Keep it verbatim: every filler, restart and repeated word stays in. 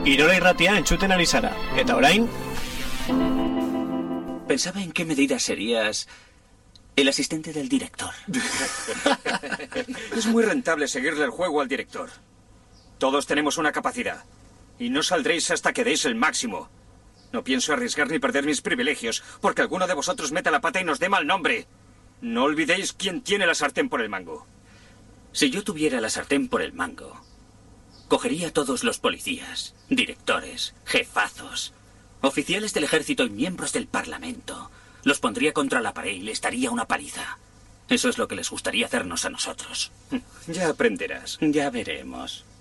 Irola irratia entzuten ari zara. Eta orain... Pensaba en qué medida serías el asistente del director. Es muy rentable seguirle el juego al director. Todos tenemos una capacidad. Y no saldréis hasta que deis el máximo. No pienso arriesgar ni perder mis privilegios, porque alguno de vosotros meta la pata y nos dé mal nombre. No olvidéis quién tiene la sartén por el mango. Si yo tuviera la sartén por el mango, cogería a todos los policías, directores, jefazos, oficiales del ejército y miembros del parlamento. Los pondría contra la pared y les daría una paliza. Eso es lo que les gustaría hacernos a nosotros. Ya aprenderás. Ya veremos.